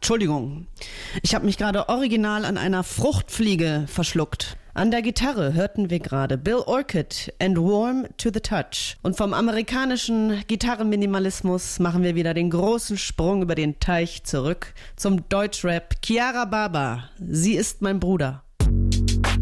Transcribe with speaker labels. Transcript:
Speaker 1: Entschuldigung. Ich habe mich gerade original an einer Fruchtfliege verschluckt. An der Gitarre hörten wir gerade Bill Orchid and Warm to the Touch. Und vom amerikanischen Gitarrenminimalismus machen wir wieder den großen Sprung über den Teich zurück zum Deutschrap. Chiara Baba, sie ist mein Bruder.